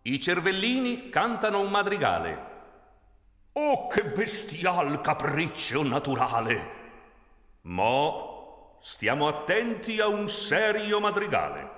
I cervellini cantano un madrigale. Oh, che bestial capriccio naturale! Mo stiamo attenti a un serio madrigale.